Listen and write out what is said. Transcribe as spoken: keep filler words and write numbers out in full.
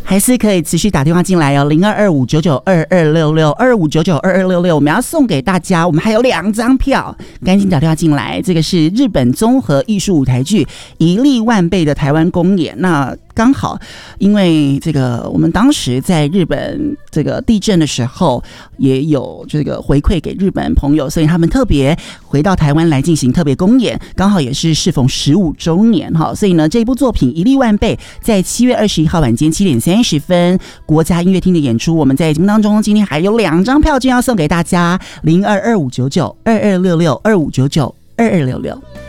还是可以持续打电话进来哦，零二二五九九二二六六二五九九二二六六，我们要送给大家，我们还有两张票，赶紧打电话进来。这个是日本综合艺术舞台剧《一粒万倍的台湾公演》，那刚好因为这个我们当时在日本这个地震的时候也有这个回馈给日本朋友，所以他们特别回到台湾来进行特别公演，刚好也是适逢十五周年哈，所以呢这部作品《一粒万倍》在七月二十一号晚间七点三十分国家音乐厅的演出，我们在节目当中今天还有两张票券要送给大家，零二二五九九二二六六二五九九二二六六。